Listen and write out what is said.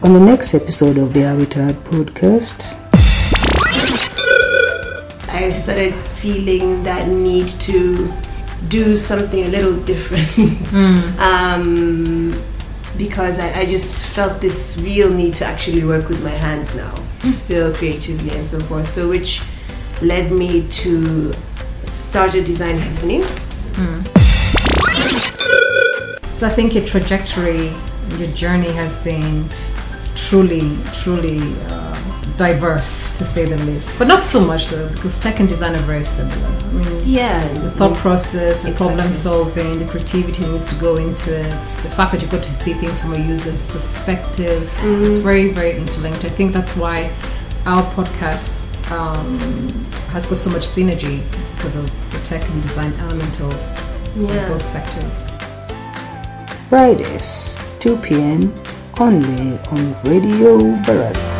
On the next episode of the Habitat podcast, I started feeling that need to do something a little different because I just felt this real need to actually work with my hands now, still creatively and so forth. So which led me to start a design company. So I think your trajectory, your journey has been truly diverse, to say the least. But not so much though, because tech and design are very similar. I mean, the thought process, the problem solving, the creativity needs to go into it, the fact that you've got to see things from a user's perspective. It's very, very interlinked. I think that's why our podcast has got so much synergy because of the tech and design element of those sectors. Fridays, 2 p.m. only on Radio Baraza.